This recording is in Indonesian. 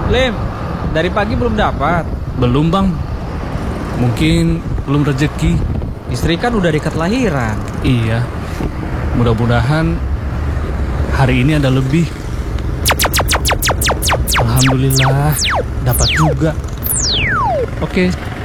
Lim, dari pagi belum dapat. Belum bang. Mungkin belum rezeki. Istri kan udah dekat lahiran. Iya. Mudah-mudahan hari ini ada lebih. Alhamdulillah, dapat juga. Oke,